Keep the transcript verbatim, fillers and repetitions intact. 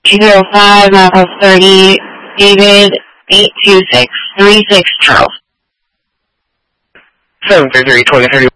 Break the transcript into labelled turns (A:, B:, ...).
A: zero five, Alpha thirty, David, eight two six, three six Charles.
B: seven three three, twenty thirty.